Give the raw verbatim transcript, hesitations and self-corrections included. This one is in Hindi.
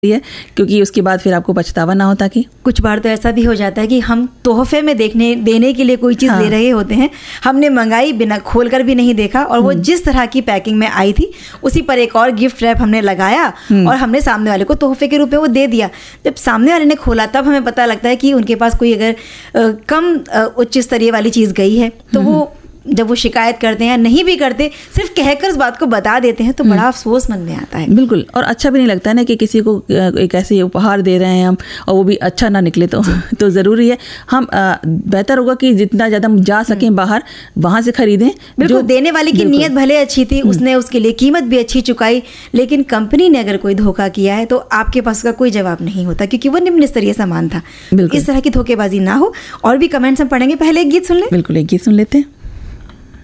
है, क्योंकि उसके बाद फिर आपको पछतावा ना हो। ताकि कुछ बार तो ऐसा भी हो जाता है कि हम तोहफे में देखने देने के लिए कोई चीज़ हाँ। ले रहे होते हैं, हमने मंगाई, बिना खोलकर भी नहीं देखा, और वो जिस तरह की पैकिंग में आई थी उसी पर एक और गिफ्ट रैप हमने लगाया और हमने सामने वाले को तोहफे के रूप में वो दे दिया। जब सामने वाले ने खोला तब हमें पता लगता है कि उनके पास कोई अगर आ, कम आ, उच्च स्तरीय वाली चीज़ गई है तो वो जब वो शिकायत करते हैं, नहीं भी करते, सिर्फ कहकर उस बात को बता देते हैं, तो बड़ा अफसोस मन में आता है। बिल्कुल, और अच्छा भी नहीं लगता है ना कि किसी को एक ऐसे उपहार दे रहे हैं हम और वो भी अच्छा ना निकले तो तो ज़रूरी है हम बेहतर होगा कि जितना ज़्यादा हम जा सकें बाहर, वहाँ से खरीदें। बिल्कुल, देने वाले की नीयत भले अच्छी थी, उसने उसके लिए कीमत भी अच्छी चुकाई, लेकिन कंपनी ने अगर कोई धोखा किया है तो आपके पास उसका कोई जवाब नहीं होता, क्योंकि वो निम्न स्तरीय सामान था। इस तरह की धोखेबाजी ना हो। और भी कमेंट्स हम पढ़ेंगे, पहले एक गीत सुन लें। बिल्कुल, एक गीत सुन लेते हैं।